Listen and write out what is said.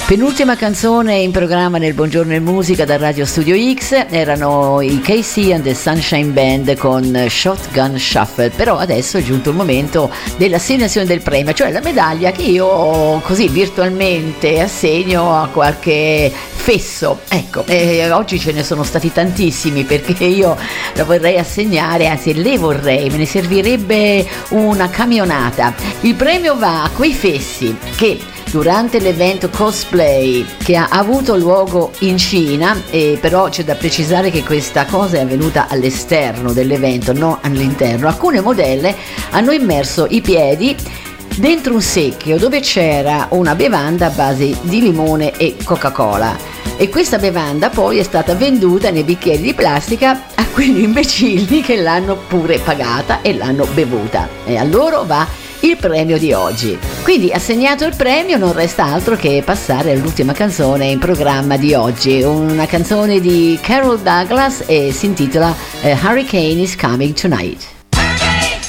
Penultima canzone in programma nel Buongiorno e Musica da Radio Studio X erano i KC and the Sunshine Band con Shotgun Shuffle. Però adesso è giunto il momento dell'assegnazione del premio, cioè la medaglia che io così virtualmente assegno a qualche fesso. Ecco, oggi ce ne sono stati tantissimi perché io la vorrei assegnare, anzi le vorrei, me ne servirebbe una camionata. Il premio va a quei fessi che durante l'evento cosplay che ha avuto luogo in Cina, però c'è da precisare che questa cosa è avvenuta all'esterno dell'evento, non all'interno, alcune modelle hanno immerso i piedi dentro un secchio dove c'era una bevanda a base di limone e Coca-Cola, e questa bevanda poi è stata venduta nei bicchieri di plastica a quegli imbecilli che l'hanno pure pagata e l'hanno bevuta, e a loro va il premio di oggi. Quindi, assegnato il premio, non resta altro che passare all'ultima canzone in programma di oggi, una canzone di Carol Douglas e si intitola Hurricane is Coming Tonight.